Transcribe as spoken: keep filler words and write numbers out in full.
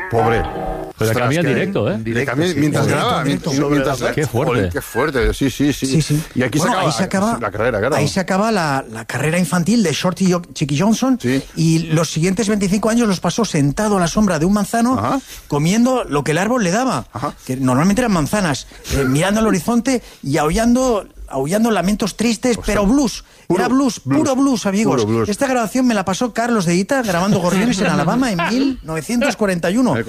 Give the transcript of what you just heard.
Pobre. Pero le cambia en directo, ¿eh? Le cambia mientras sí, graba. directo, Mientras, Qué fuerte. Joder, qué fuerte, sí, sí, sí. Sí, sí. Y aquí Bueno, se, acaba, ahí se acaba la carrera, claro. Ahí se acaba la, la carrera infantil de Shorty Yo- Chicky Johnson. Sí. Y los siguientes veinticinco años los pasó sentado a la sombra de un manzano, Ajá. comiendo lo que el árbol le daba. Ajá. Que normalmente eran manzanas, eh, mirando al horizonte y aullando, aullando lamentos tristes, Ostras. pero blues. Puro Era blues, blues. puro blues, amigos. Puro blues. Esta grabación me la pasó Carlos de Ita grabando Gorriones en Alabama en mil novecientos cuarenta y uno.